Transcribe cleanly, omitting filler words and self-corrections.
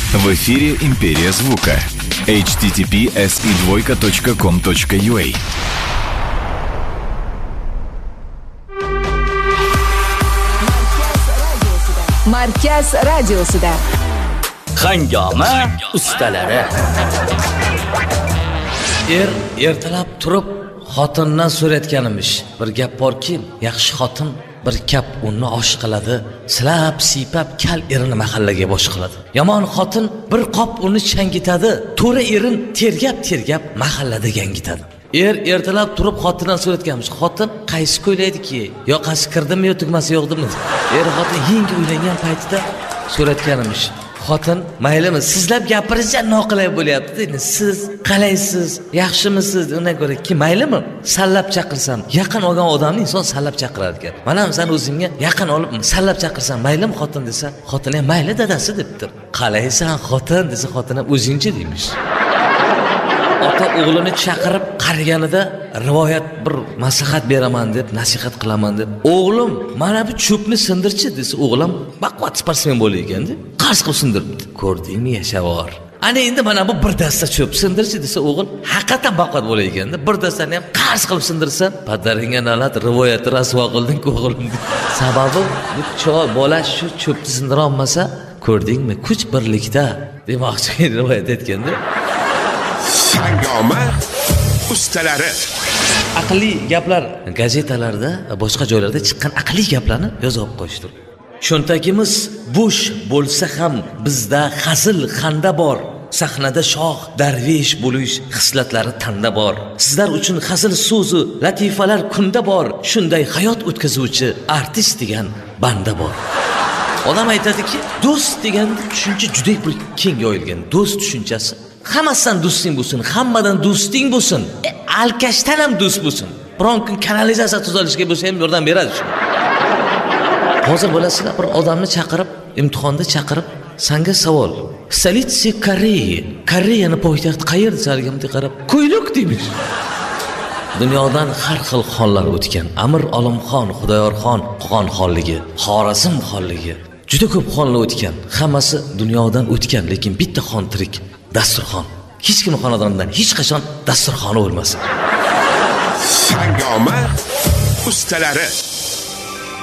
В эфире «Империя звука». https://com.ua. Markaz radiosida. Hangoma ustalari. Ertalab turib xotindan so'rayotganimiz. Bir gap borki, yaxshi xotin bir kap unni osh qiladi, silab, siypab kal erini mahallaga bosh qiladi. Yomon xotin bir qop uni changitadi, to'ra erin tergab mahallada gangitadi. Ertalab turib xotindan so'rayotganmiz. Xotin qaysi ko'ylaydiki, yoqasi kirdimi yo tugmasi yo'qdimi? Xotin yangi uylangan paytida so'rayotganimiz. Xotin, maylimi, sizlab gapiringizcha noqulay bo'lyapti. Siz qalaysiz, yaxshimisiz? Undan ko'ra kim maylimi? Sallab chaqirsam, yaqin olgan odamni inson sallab chaqirar ekan. Mana sen o'zingga yaqin olib sallab chaqirsam maylimi xotin desa, xotin ham mayli dadasi debdir. Qalaysan xotin desa, xotin ham o'zingchi deymish. Ota o'g'lini chaqirib qariganida rivoyat bir maslahat beraman deb, nasihat qilaman deb, o'g'lim mana bu cho'pni sindirchi desa, o'g'lim baquvvat sportsmen bo'layotganda qars qilib sindiribdi. Ko'rdingmi, yashavor. Ana endi mana bu bir dasta cho'p sindirchi desa, o'g'il haqiqatan baquvvat bo'layotganda bir dastani ham qars qilib sindirsa, padaringga nalat rivoyatni rasvo qilding o'g'lim. Sababi bu bola shu cho'pni sindira olmasa, ko'rdingmi, kuch birlikda demoqchi rivoyat aytganda. Hangoma ustalari. Aqlli gaplar gazetalarda, boshqa joylarda chiqqan aqlli gaplarni yozib qo'yishdir. Cho'ntagimiz bo'sh bo'lsa ham bizda hazil xanda bor. Sahnada shoh, darvish bo'lish hislatlari tanda bor. Sizlar uchun hazil so'zi, latifalar kunda bor. Shunday hayot o'tkazuvchi artist degan banda bor. Odam aytadiki, do'st degan tushuncha juda bir keng yoyilgan. Do'st tushunchasi hammasidan do'sting bo'lsin, hammadan do'sting bo'lsin, alkashdan ham do'st bo'lsin. Biron kun kanalizatsiya tuzalishga bo'lsa ham yordam beradi shu. Hozir bilasizlar, bir odamni chaqirib, imtihonda chaqirib, senga savol. Stolitsa Koreyani poytaxti qayerda desalgamda qarab, Ko'yluk deymish. Dunyodan har xil xonlar o'tgan. Amir Olimxon, Xudoyorxon, Qo'qon xonligi, Xorazm xonligi, juda ko'p xonlar o'tgan. Hammasi dunyodan o'tgan, lekin bitta xon tirik. Dasturxon. Hech kim xonadondan hech qachon dasturxoni bo'lmasin. Hangoma ustalari.